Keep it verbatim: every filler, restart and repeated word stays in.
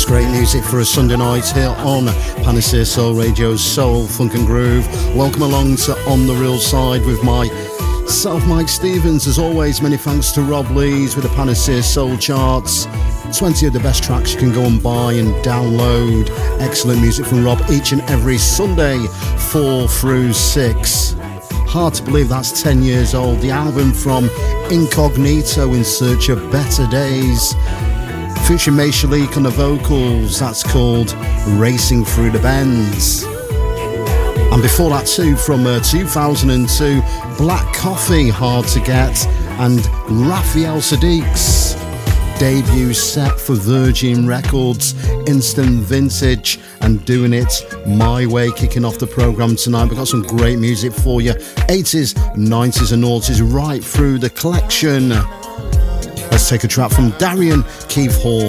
Great music for a Sunday night here on Panacea Soul Radio's Soul, Funk and Groove. Welcome along to On The Real Side with myself, Mike Stevens. As always, many thanks to Rob Lees with the Panacea Soul charts. twenty of the best tracks you can go and buy and download. Excellent music from Rob each and every Sunday, four through six. Hard to believe that's ten years old. The album from Incognito, In Search of Better Days, featuring May Shalik on the vocals. That's called Racing Through the Bends. And before that too, from uh, two thousand two, Black Coffee, Hard to Get, and Raphael Sadiq's debut set for Virgin Records, Instant Vintage, and Doing It My Way, kicking off the programme tonight. We've got some great music for you, eighties, nineties and noughties right through the collection. Let's take a track from Darian Keith Hall.